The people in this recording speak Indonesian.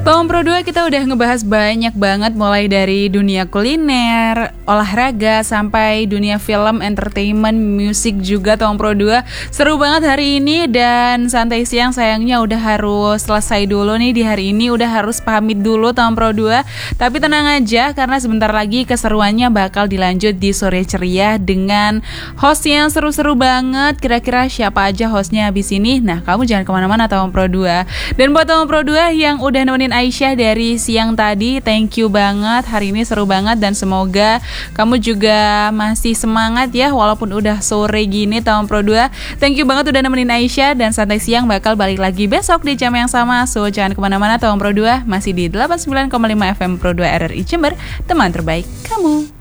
Tahun Pro 2 kita udah ngebahas banyak banget, mulai dari dunia kuliner, olahraga, sampai dunia film, entertainment, musik juga. Tahun Pro 2 seru banget hari ini, dan santai siang sayangnya udah harus selesai dulu nih di hari ini, udah harus pamit dulu Tahun Pro 2. Tapi tenang aja, karena sebentar lagi keseruannya bakal dilanjut di Sore Ceria dengan host yang seru-seru banget. Kira-kira siapa aja hostnya habis ini? Nah, kamu jangan kemana-mana Tahun Pro 2. Dan buat Tahun Pro 2 yang udah nemenin Aisyah dari siang tadi, thank you banget. Hari ini seru banget dan semoga kamu juga masih semangat ya walaupun udah sore gini Tahun Pro 2. Thank you banget udah nemenin Aisyah, dan santai siang bakal balik lagi besok di jam yang sama. So jangan kemana-mana, Tahun Pro 2 masih di 89,5 FM Pro 2 RRI Jember, teman terbaik kamu.